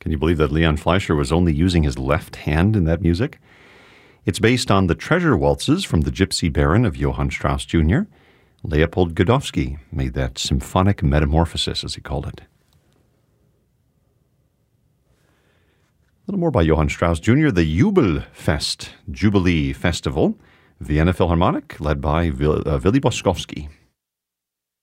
Can you believe that Leon Fleischer was only using his left hand in that music? It's based on the treasure waltzes from the Gypsy Baron of Johann Strauss Jr. Leopold Godowsky made that symphonic metamorphosis, as he called it. A little more by Johann Strauss Jr., the Jubelfest, Jubilee Festival, Vienna Philharmonic, led by Willy Boskowski.